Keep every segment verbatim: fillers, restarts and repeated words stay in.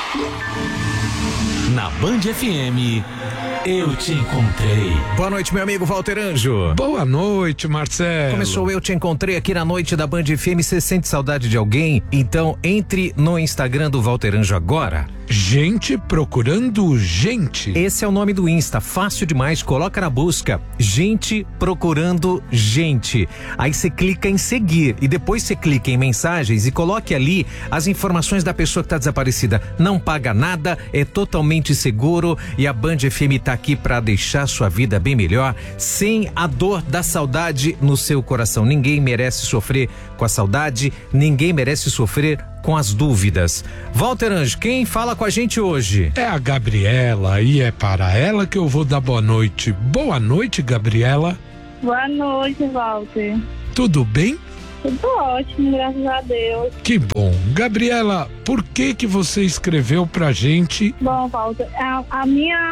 Na Band F M, Eu Te Encontrei. Boa noite, meu amigo Walter Anjo. Boa noite, Marcelo. Começou Eu Te Encontrei aqui na noite da Band F M. Você sente saudade de alguém? Então entre no Instagram do Walter Anjo agora. Gente procurando gente. Esse é o nome do Insta, fácil demais, coloca na busca, gente procurando gente. Aí você clica em seguir e depois você clica em mensagens e coloque ali as informações da pessoa que está desaparecida. Não paga nada, é totalmente seguro e a Band F M tá aqui para deixar sua vida bem melhor, sem a dor da saudade no seu coração. Ninguém merece sofrer com a saudade, ninguém merece sofrer com as dúvidas. Walter Anjo, quem fala com a gente hoje? É a Gabriela e é para ela que eu vou dar boa noite. Boa noite, Gabriela. Boa noite, Walter. Tudo bem? Tudo ótimo, graças a Deus. Que bom. Gabriela, por que que você escreveu pra gente? Bom, Walter, a, a minha...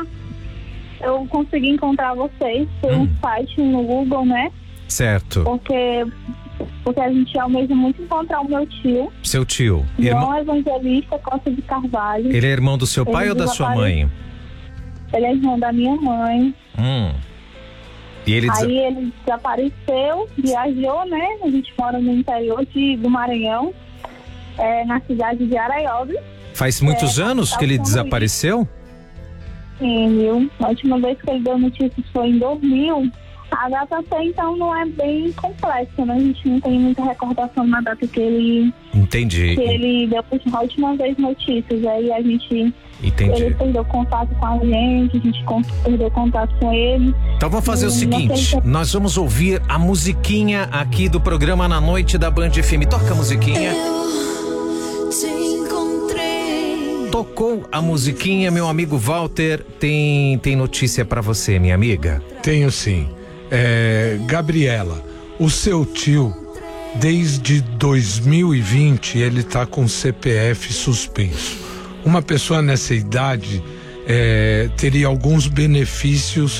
Eu consegui encontrar vocês por hum. um site no Google, né? Certo. Porque... Porque a gente almeja muito encontrar o meu tio. Seu tio? João Irmão... Evangelista Costa de Carvalho. Ele é irmão do seu pai ele ou da sua mãe? Ele é irmão da minha mãe. Hum. E ele Aí des... ele desapareceu, viajou, né? A gente mora no interior de, do Maranhão, é, na cidade de Araiópolis. Faz muitos é, anos que ele desapareceu? Sim, viu? A última vez que ele deu notícias foi em dois mil. A data até então não é bem complexa, né? A gente não tem muita recordação na data que ele... Entendi. Que ele deu a última vez notícias. Aí a gente... Entendi. Ele perdeu contato com a gente, a gente perdeu contato com ele. Então vamos fazer e o seguinte, nós vamos ouvir a musiquinha aqui do programa Na Noite da Band F M. Toca a musiquinha. Eu te encontrei. Tocou a musiquinha, meu amigo Walter, tem, tem notícia pra você, minha amiga? Tenho sim. É, Gabriela, o seu tio, desde dois mil e vinte, ele tá com C P F suspenso. Uma pessoa nessa idade é, teria alguns benefícios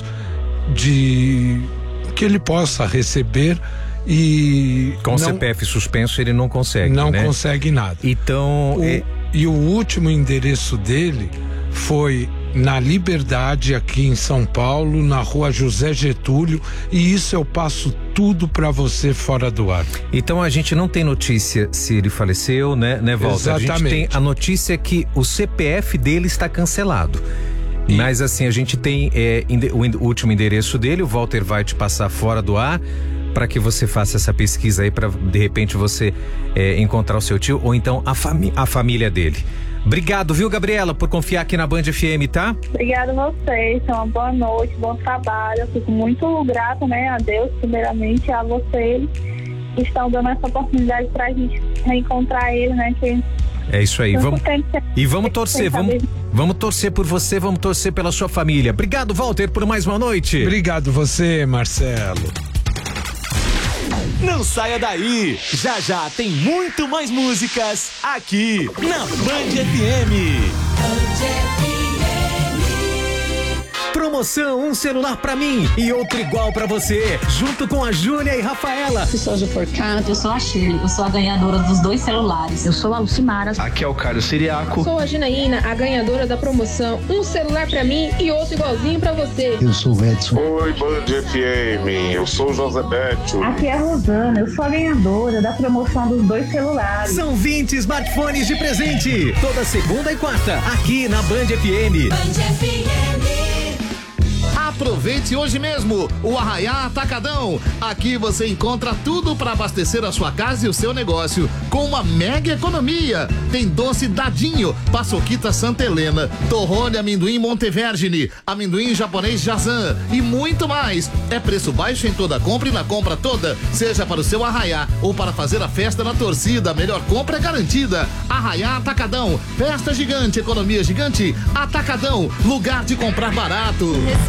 de que ele possa receber e com não, C P F suspenso ele não consegue, não né? consegue nada. Então o, é... e o último endereço dele foi na Liberdade, aqui em São Paulo, na rua José Getúlio, e isso eu passo tudo pra você fora do ar. Então a gente não tem notícia se ele faleceu, né, né, Walter? Exatamente. A gente tem a notícia que o C P F dele está cancelado. E... Mas assim, a gente tem é, o último endereço dele, o Walter vai te passar fora do ar para que você faça essa pesquisa aí, para de repente você é, encontrar o seu tio ou então a, fami- a família dele. Obrigado, viu, Gabriela, por confiar aqui na Band F M, tá? Obrigada a vocês, uma boa noite, bom trabalho. Eu fico muito grata, né, a Deus, primeiramente, a vocês que estão dando essa oportunidade pra gente reencontrar ele, né? Que é isso aí, vamos e vamos torcer, vamos, vamos torcer por você, vamos torcer pela sua família. Obrigado, Walter, por mais uma noite. Obrigado você, Marcelo. Não saia daí, já já tem muito mais músicas aqui na Band F M. Band F M. Promoção, um celular pra mim e outro igual pra você, junto com a Júlia e Rafaela. Eu sou a Porcato. Eu sou a Shirley, eu sou a ganhadora dos dois celulares. Eu sou a Lucimara. Aqui é o Caio Siriaco. Sou a Ginaína, a ganhadora da promoção, um celular pra mim e outro igualzinho pra você. Eu sou o Edson. Oi, Band F M, eu sou o José Beto. Aqui é a Rosana, eu sou a ganhadora da promoção dos dois celulares. São vinte smartphones de presente, toda segunda e quarta, aqui na Band F M. Band F M. Aproveite hoje mesmo o Arraiá Atacadão. Aqui você encontra tudo para abastecer a sua casa e o seu negócio com uma mega economia. Tem doce Dadinho, paçoquita Santa Helena, torrone amendoim Montevergine, amendoim japonês Jazan e muito mais. É preço baixo em toda compra e na compra toda, seja para o seu Arraiá ou para fazer a festa na torcida. A melhor compra é garantida. Arraiá Atacadão, festa gigante, economia gigante. Atacadão, lugar de comprar barato.